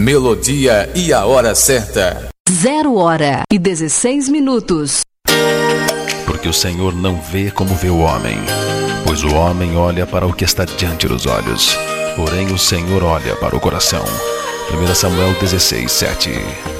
melodia e a hora certa. 0h16. Porque o Senhor não vê como vê o homem, pois o homem olha para o que está diante dos olhos, porém o Senhor olha para o coração. 1 Samuel 16:7.